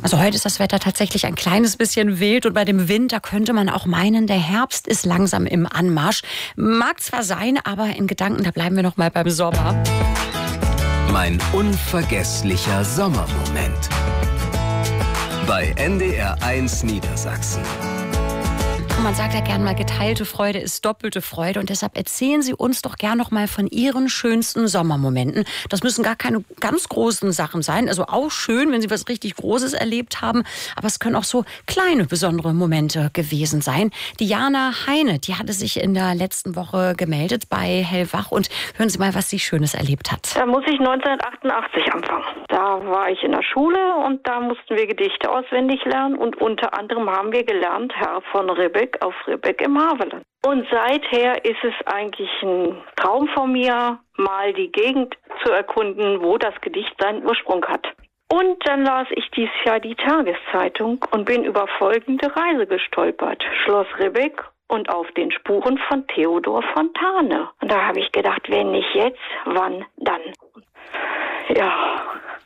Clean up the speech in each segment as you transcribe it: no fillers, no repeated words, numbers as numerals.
Also heute ist das Wetter tatsächlich ein kleines bisschen wild und bei dem Wind, da könnte man auch meinen, der Herbst ist langsam im Anmarsch. Mag zwar sein, aber in Gedanken, da bleiben wir noch mal beim Sommer. Mein unvergesslicher Sommermoment. Bei NDR1 Niedersachsen. Und man sagt ja gern mal, geteilte Freude ist doppelte Freude. Und deshalb erzählen Sie uns doch gern noch mal von Ihren schönsten Sommermomenten. Das müssen gar keine ganz großen Sachen sein. Also auch schön, wenn Sie was richtig Großes erlebt haben. Aber es können auch so kleine, besondere Momente gewesen sein. Diana Heine, die hatte sich in der letzten Woche gemeldet bei Hellwach. Und hören Sie mal, was sie Schönes erlebt hat. Da muss ich 1988 anfangen. Da war ich in der Schule und da mussten wir Gedichte auswendig lernen. Und unter anderem haben wir gelernt, Herr von Ribbeck auf Ribbeck im Havelland. Und seither ist es eigentlich ein Traum von mir, mal die Gegend zu erkunden, wo das Gedicht seinen Ursprung hat. Und dann las ich dieses Jahr die Tageszeitung und bin über folgende Reise gestolpert. Schloss Ribbeck und auf den Spuren von Theodor Fontane. Und da habe ich gedacht, wenn nicht jetzt, wann dann? Ja,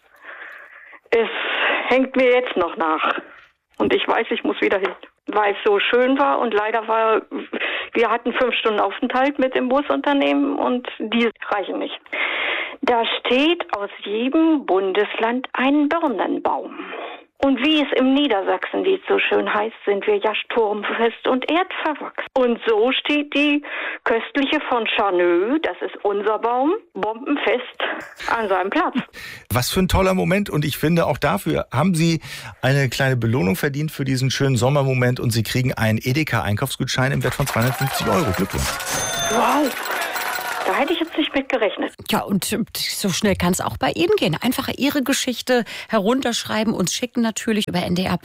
es hängt mir jetzt noch nach. Und ich weiß, ich muss wieder hin, weil es so schön war. Und leider wir hatten 5 Stunden Aufenthalt mit dem Busunternehmen und die reichen nicht. Da steht aus jedem Bundesland ein Birnenbaum. Und wie es im Niedersachsenlied so schön heißt, sind wir ja sturmfest und erdverwachsen. Und so steht die köstliche von Charneux, das ist unser Baum, bombenfest an seinem Platz. Was für ein toller Moment. Und ich finde, auch dafür haben Sie eine kleine Belohnung verdient für diesen schönen Sommermoment. Und Sie kriegen einen Edeka-Einkaufsgutschein im Wert von 250 €. Glückwunsch. Wow. Da hätte ich jetzt nicht mit gerechnet. Ja, und so schnell kann es auch bei Ihnen gehen. Einfach Ihre Geschichte herunterschreiben, uns schicken natürlich über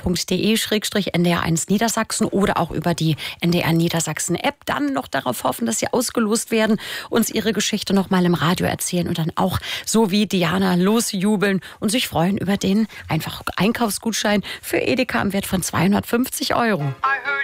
ndr.de/ndr1 Niedersachsen oder auch über die NDR Niedersachsen App. Dann noch darauf hoffen, dass Sie ausgelost werden, uns Ihre Geschichte noch mal im Radio erzählen und dann auch so wie Diana losjubeln und sich freuen über den einfach Einkaufsgutschein für Edeka im Wert von 250 €.